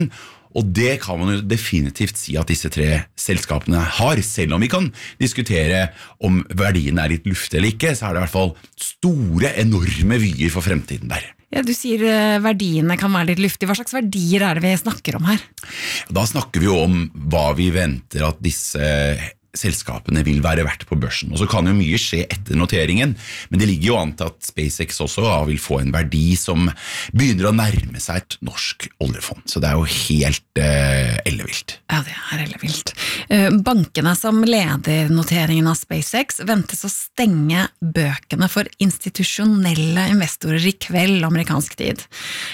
Og det kan man jo definitivt si at disse tre selskapene har, selv om vi kan diskutere om verdiene litt luftige eller ikke, så det i hvert fall store, enorme vyer for fremtiden der. Ja, du sier verdiene kan være litt luftige. Hva slags verdier det vi snakker om her? Da snakker vi jo om hva vi venter at disse selskapene vil være verdt på børsen. Og så kan jo mye skje etter noteringen, men det ligger jo an til at SpaceX også vil få en verdi som begynner å nærme seg et norsk oljefond. Så det jo helt ellevilt. Ja, det ellevilt. Bankene som leder noteringen av SpaceX ventes å stenge bøkene for institusjonelle investorer i kveld amerikansk tid,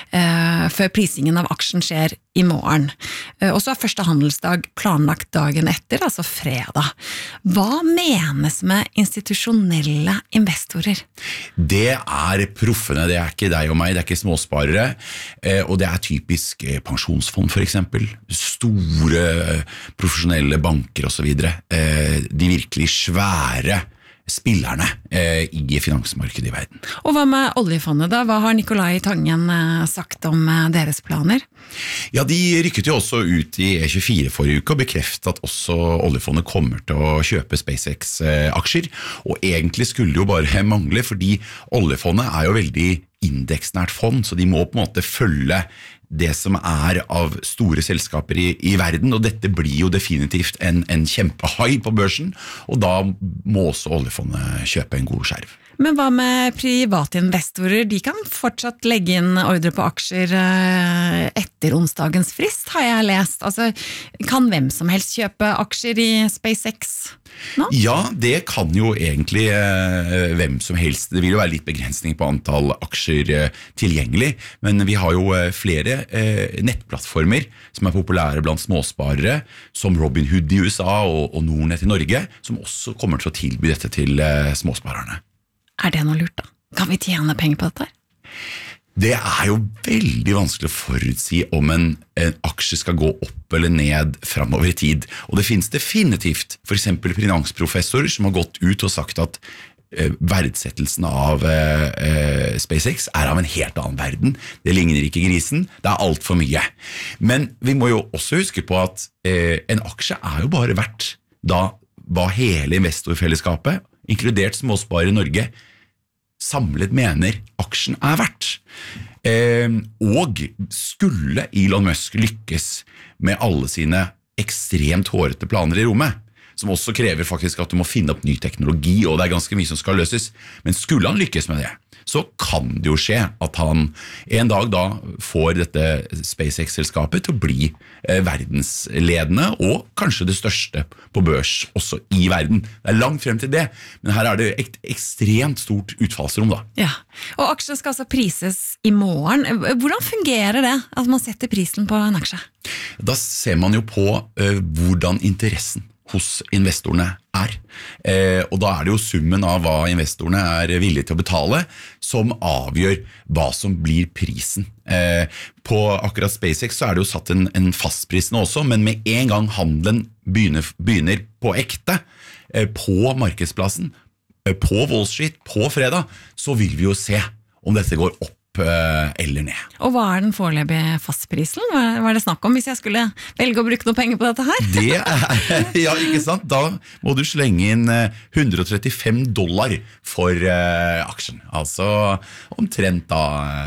før prisingen av aksjen skjer i morgen. Og så første handelsdag planlagt dagen etter, altså fredag. Hva menes med institusjonelle investorer? Det proffene, det ikke deg og meg, det ikke småsparere, og det typisk pensjonsfond for eksempel, store profesjonelle banker og så videre, de virkelig svære spillerne i finansmarkedet i verden. Og hva med oljefondet da? Hva har Nicolai Tangen sagt om deres planer? Ja, de rykket jo også ut i E24 forrige uke og bekreftet at også oljefondet kommer til å kjøpe SpaceX-aksjer, og egentlig skulle det jo bare mangle, fordi oljefondet jo veldig indeksnært fond, så de må på en måte følge det som av store selskaper i verden, og dette blir jo definitivt en kjempehai på børsen, og da må også oljefondet kjøpe en god skjerv. Men hva med private investorer? De kan fortsatt legge inn ordre på aksjer etter onsdagens frist, har jeg lest. Altså, kan hvem som helst kjøpe aksjer i SpaceX nå? Ja, det kan jo egentlig hvem som helst. Det vil jo være litt begrensning på antall aksjer tilgjengelig, men vi har jo flere nettplattformer som populære blant småsparere, som Robinhood i USA og Nordnet i Norge, som også kommer til å tilby dette til småsparerne. Det noe lurt da? Kan vi tjene penger på dette? Det jo veldig vanskelig å forutsi om en aksje skal gå opp eller ned fremover i tid. Og det finnes definitivt for eksempel finansprofessorer som har gått ut og sagt at verdsettelsen av SpaceX av en helt annen verden. Det ligner ikke grisen, det alt for mye. Men vi må jo også huske på at en aksje jo bare verdt da hva hele investorfellesskapet, inkludert småsparere i Norge, samlet mener aksjen verdt. Og skulle Elon Musk lykkes med alle sine ekstremt hårete planer i rommet, som også krever faktisk at du må finne opp ny teknologi, og det ganske mye som skal løses, men skulle han lykkes med det, så kan det jo skje at han en dag da får dette SpaceX-selskapet til å bli verdensledende, og kanskje det største på børs også i verden. Det langt frem til det, men her det et ekstremt stort utfallsrom da. Ja, og aksjen skal altså prises i morgen. Hvordan fungerer det at man setter prisen på en aksje? Da ser man jo på hvordan interessen hos investorene og da det jo summen av hva investorene villige til å betale som avgjør hva som blir prisen. På akkurat SpaceX så det jo satt en fastpris nå også, men med en gang handelen begynner på ekte på markedsplassen, på Wall Street, på fredag, så vil vi jo se om dette går opp eller ned. Og hva den foreløpige fastprisen? Hva det snakk om hvis jeg skulle velge å bruke noe penger på dette her? Det ja, ikke sant? Da må du slenge inn $135 for aksjen. Altså omtrent da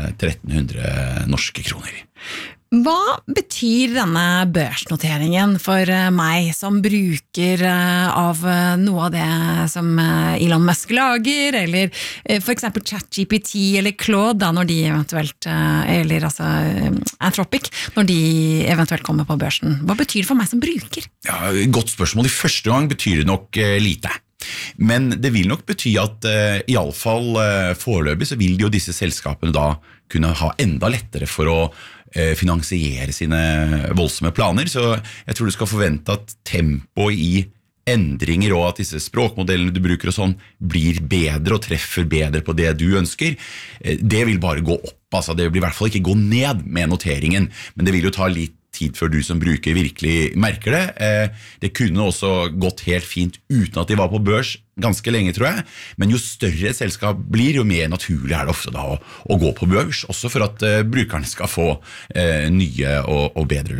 1300 norske kroner. Hva betyr denne børsnoteringen for meg som bruker av noe av det som Elon Musk lager, eller for eksempel ChatGPT eller Claude da, når de eventuelt, eller altså Anthropic, når de eventuelt kommer på børsen? Hva betyr det for meg som bruker? Ja, godt spørsmål. I første gang betyr det nok lite. Men det vil nok bety at i alle fall foreløpig så vil jo disse selskapene da kunne ha enda lettere for å finansiere sine voldsomme planer, så jeg tror du skal forvente at tempoet i endringer og at disse språkmodellene du bruker og sånn blir bedre og treffer bedre på det du ønsker. Det vil bare gå opp, altså det vil i hvert fall ikke gå ned med noteringen, men det vil jo ta litt tid før du som bruker virkelig merker det. Det kunne også gått helt fint uten at de var på børs ganske lenge, tror jeg. Men jo større et selskap blir, jo mer naturlig det ofte da å gå på børs, også for at brukerne skal få nye og bedre